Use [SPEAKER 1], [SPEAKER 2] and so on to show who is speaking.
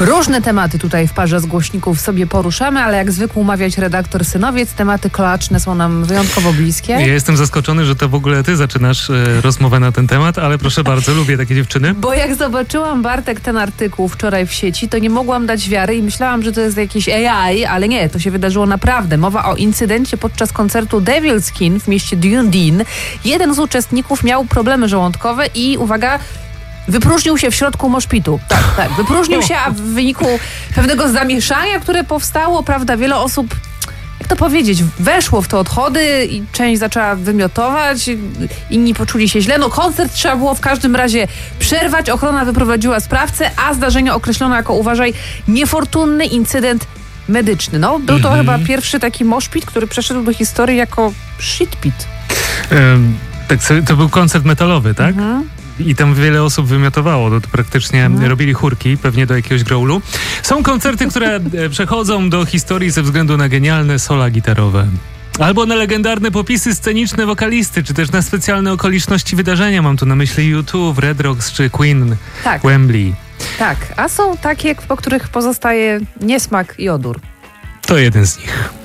[SPEAKER 1] Różne tematy tutaj w parze z głośników sobie poruszamy, ale jak zwykle umawiać redaktor Synowiec, tematy kloaczne są nam wyjątkowo bliskie.
[SPEAKER 2] Ja jestem zaskoczony, że to w ogóle ty zaczynasz rozmowę na ten temat, ale proszę bardzo, lubię takie dziewczyny.
[SPEAKER 1] Bo jak zobaczyłam, Bartek, ten artykuł wczoraj w sieci, to nie mogłam dać wiary i myślałam, że to jest jakieś AI, ale nie, to się wydarzyło naprawdę. Mowa o incydencie podczas koncertu Devil's Kin w mieście Dundee. Jeden z uczestników miał problemy żołądkowe i, uwaga, wypróżnił się w środku moszpitu. Tak, wypróżnił się, a w wyniku pewnego zamieszania, które powstało, prawda, wiele osób, jak to powiedzieć, weszło w te odchody i część zaczęła wymiotować, inni poczuli się źle. No koncert trzeba było w każdym razie przerwać, ochrona wyprowadziła sprawcę, a zdarzenie określono jako, uważaj, niefortunny incydent medyczny. No, był to chyba pierwszy taki moszpit, który przeszedł do historii jako shitpit.
[SPEAKER 2] Tak, to był koncert metalowy, tak? I tam wiele osób wymiotowało, to praktycznie robili chórki, pewnie do jakiegoś growlu. Są koncerty, które przechodzą do historii ze względu na genialne sola gitarowe. Albo na legendarne popisy sceniczne wokalisty, czy też na specjalne okoliczności wydarzenia. Mam tu na myśli U2, Red Rocks czy Queen, Wembley.
[SPEAKER 1] Tak, a są takie, po których pozostaje niesmak i odór.
[SPEAKER 2] To jeden z nich.